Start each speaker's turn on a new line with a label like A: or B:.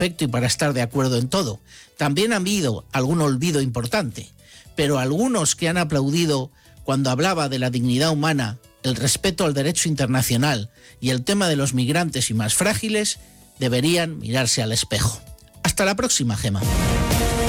A: perfecto y para estar de acuerdo en todo. También ha habido algún olvido importante, pero algunos que han aplaudido cuando hablaba de la dignidad humana, el respeto al derecho internacional y el tema de los migrantes y más frágiles, deberían mirarse al espejo. Hasta la próxima, Gemma.